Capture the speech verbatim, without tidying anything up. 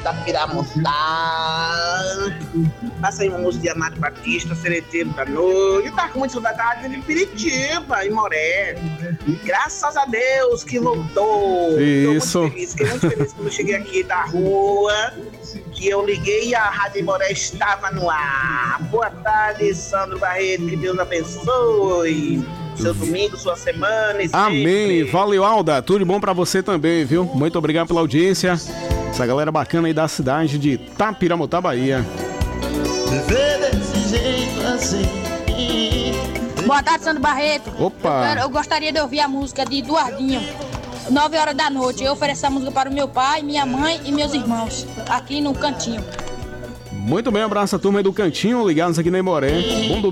Tapiramutá. Passei uma música de Amado Batista, Sereteiro da Noite. Tá com muita saudade de Piritiba e Moré. Graças a Deus que voltou. Isso. Tô muito feliz. Fiquei muito feliz quando eu cheguei aqui da rua, que eu liguei e a Rádio Moré estava no ar. Boa tarde, Sandro Barreto. Que Deus abençoe seu domingo, sua semana e Amém. sempre. Valeu, Alda. Tudo de bom pra você também, viu? Muito obrigado pela audiência. Essa galera bacana aí da cidade de Tapiramutá, Bahia. Boa tarde, Sandro Barreto. Opa. Eu, quero- eu gostaria de ouvir a música de Eduardinho, nove horas da noite. Eu ofereço essa música para o meu pai, minha mãe e meus irmãos, aqui no cantinho. Muito bem, abraço a turma aí do Cantinho, ligados aqui na Imoré. Bom